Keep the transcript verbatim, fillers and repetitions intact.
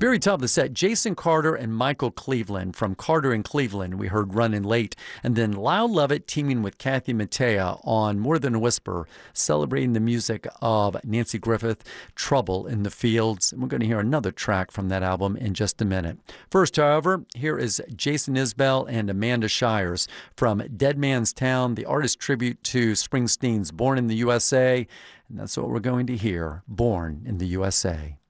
Very top of the set, Jason Carter and Michael Cleveland from Carter and Cleveland. We heard Running Late. And then Lyle Lovett teaming with Kathy Mattea on More Than a Whisper, celebrating the music of Nancy Griffith, Trouble in the Fields. And we're going to hear another track from that album in just a minute. First, however, here is Jason Isbell and Amanda Shires from Dead Man's Town, the artist tribute to Springsteen's Born in the U S A. And that's what we're going to hear, Born in the U S A.